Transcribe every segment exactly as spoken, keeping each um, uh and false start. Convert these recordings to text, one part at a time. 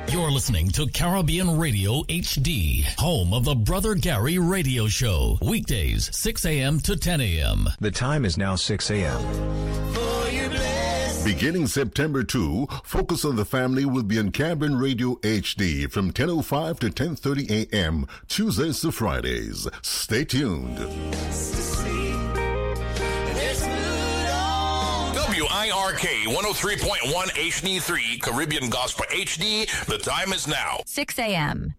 You're listening to Caribbean Radio H D, home of the Brother Gary Radio Show. Weekdays, six a.m. to ten a.m. The time is now six a.m. Beginning September second, Focus on the Family will be on Caribbean Radio H D from ten oh five to ten thirty a.m. Tuesdays to Fridays. Stay tuned. W I R K one oh three point one H D three, Caribbean Gospel H D. The time is now six a.m.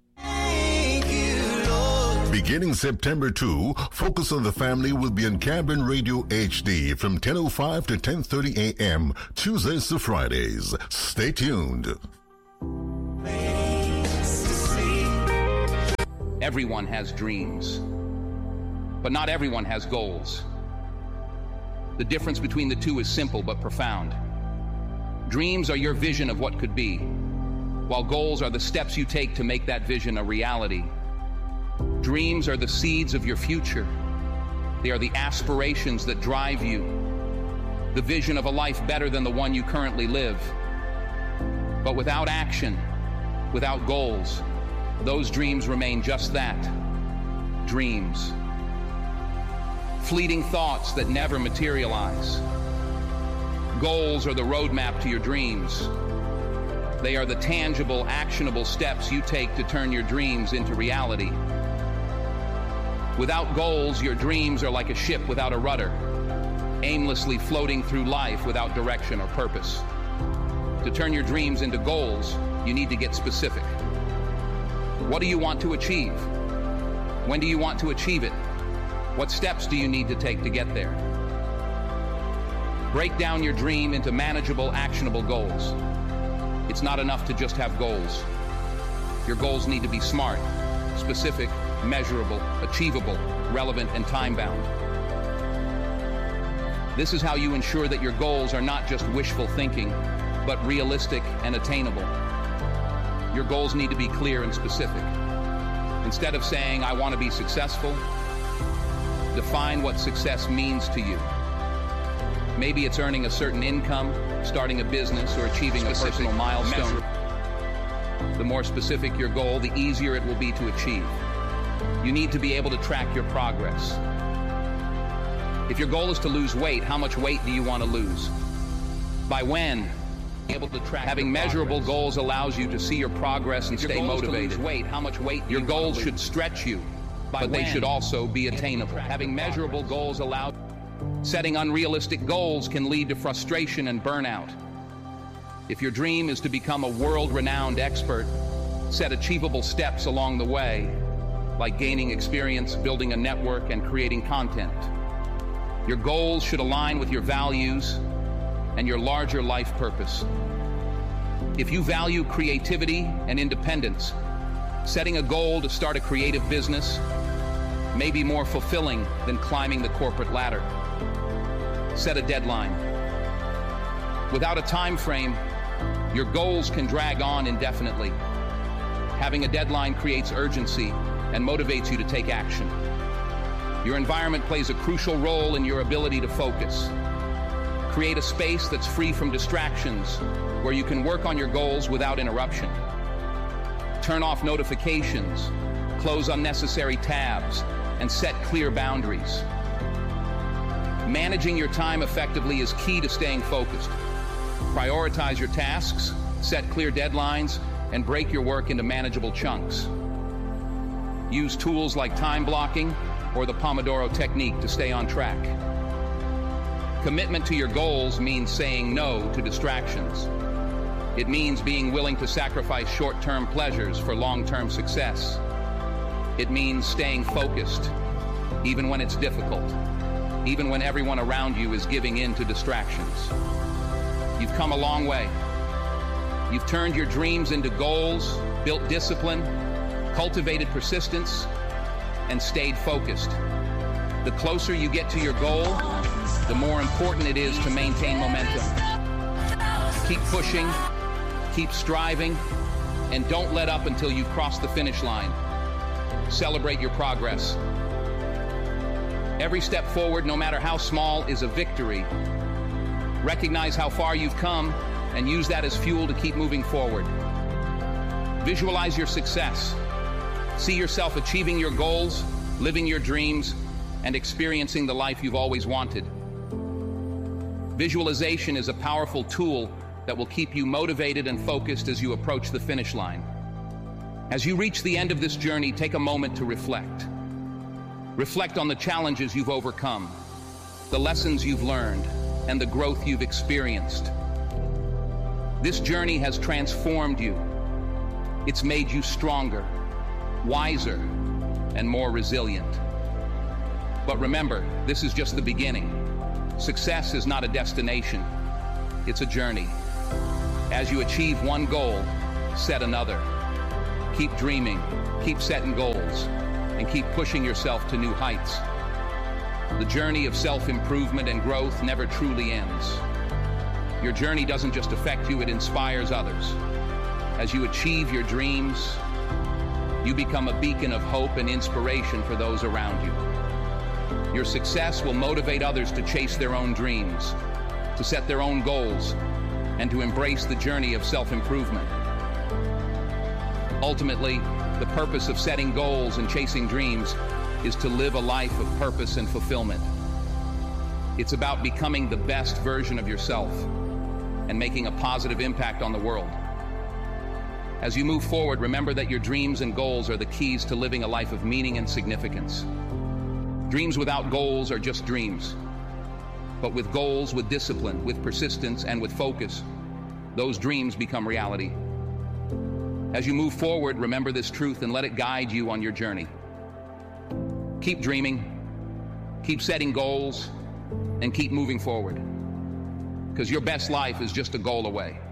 Beginning September second, Focus on the Family will be on Caribbean Radio H D from ten oh five to ten thirty a.m. Tuesdays to Fridays. Stay tuned. Everyone has dreams, but not everyone has goals. The difference between the two is simple but profound. Dreams are your vision of what could be, while goals are the steps you take to make that vision a reality. Dreams are the seeds of your future. They are the aspirations that drive you, the vision of a life better than the one you currently live. But without action, without goals, those dreams remain just that, dreams. Fleeting thoughts that never materialize. Goals are the roadmap to your dreams. They are the tangible, actionable steps you take to turn your dreams into reality. Without goals, your dreams are like a ship without a rudder, aimlessly floating through life without direction or purpose. To turn your dreams into goals, you need to get specific. What do you want to achieve? When do you want to achieve it? What steps do you need to take to get there? Break down your dream into manageable, actionable goals. It's not enough to just have goals. Your goals need to be smart, specific, measurable, achievable, relevant, and time-bound. This is how you ensure that your goals are not just wishful thinking, but realistic and attainable. Your goals need to be clear and specific. Instead of saying, I want to be successful, define what success means to you. Maybe it's earning a certain income, starting a business, or achieving a personal milestone. The more specific your goal, the easier it will be to achieve. You need to be able to track your progress. If your goal is to lose weight, how much weight do you want to lose? By when? Able to track Having measurable goals allows you to see your progress and stay motivated. Weight, how much weight your goals should stretch you, but they should also be attainable. Having measurable goals allows Setting unrealistic goals can lead to frustration and burnout. If your dream is to become a world-renowned expert, set achievable steps along the way, like gaining experience, building a network, and creating content. Your goals should align with your values and your larger life purpose. If you value creativity and independence, setting a goal to start a creative business may be more fulfilling than climbing the corporate ladder. Set a deadline. Without a time frame, your goals can drag on indefinitely. Having a deadline creates urgency and motivates you to take action. Your environment plays a crucial role in your ability to focus. Create a space that's free from distractions, where you can work on your goals without interruption. Turn off notifications, close unnecessary tabs, and set clear boundaries. Managing your time effectively is key to staying focused. Prioritize your tasks, set clear deadlines, and break your work into manageable chunks. Use tools like time blocking or the Pomodoro technique to stay on track. Commitment to your goals means saying no to distractions. It means being willing to sacrifice short-term pleasures for long-term success. It means staying focused, even when it's difficult, even when everyone around you is giving in to distractions. You've come a long way. You've turned your dreams into goals, built discipline, cultivated persistence, and stayed focused. The closer you get to your goal, the more important it is to maintain momentum. Keep pushing, keep striving, and don't let up until you cross the finish line. Celebrate your progress. Every step forward, no matter how small, is a victory. Recognize how far you've come and use that as fuel to keep moving forward. Visualize your success. See yourself achieving your goals, living your dreams, and experiencing the life you've always wanted. Visualization is a powerful tool that will keep you motivated and focused as you approach the finish line. As you reach the end of this journey, take a moment to reflect. Reflect on the challenges you've overcome, the lessons you've learned, and the growth you've experienced. This journey has transformed you. It's made you stronger, wiser, and more resilient. But remember, this is just the beginning. Success is not a destination, it's a journey. As you achieve one goal, set another. Keep dreaming, keep setting goals, and keep pushing yourself to new heights. The journey of self-improvement and growth never truly ends. Your journey doesn't just affect you, it inspires others. As you achieve your dreams, you become a beacon of hope and inspiration for those around you. Your success will motivate others to chase their own dreams, to set their own goals, and to embrace the journey of self-improvement. Ultimately, the purpose of setting goals and chasing dreams is to live a life of purpose and fulfillment. It's about becoming the best version of yourself and making a positive impact on the world. As you move forward, remember that your dreams and goals are the keys to living a life of meaning and significance. Dreams without goals are just dreams. But with goals, with discipline, with persistence, and with focus, those dreams become reality. As you move forward, remember this truth and let it guide you on your journey. Keep dreaming, keep setting goals, and keep moving forward. Because your best life is just a goal away.